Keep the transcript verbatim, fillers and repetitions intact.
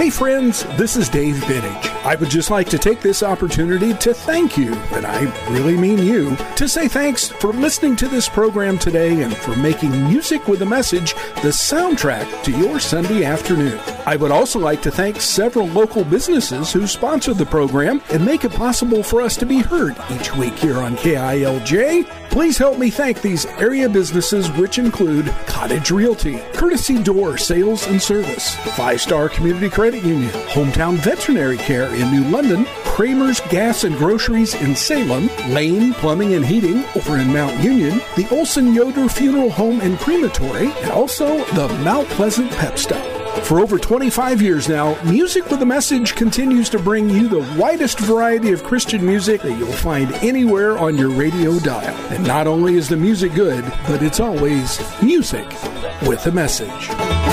Hey friends, this is Dave Biddage. I would just like to take this opportunity to thank you, and I really mean you, to say thanks for listening to this program today and for making Music with a Message the soundtrack to your Sunday afternoon. I would also like to thank several local businesses who sponsor the program and make it possible for us to be heard each week here on K I L J. Please help me thank these area businesses, which include Cottage Realty, Courtesy Door Sales and Service, Five Star Community Credit Union, Hometown Veterinary Care in New London, Kramer's Gas and Groceries in Salem, Lane Plumbing and Heating over in Mount Union, the Olson Yoder Funeral Home and Crematory, and also the Mount Pleasant Pep Stop. For over twenty-five years now, Music with a Message continues to bring you the widest variety of Christian music that you'll find anywhere on your radio dial. And not only is the music good, but it's always music with a message.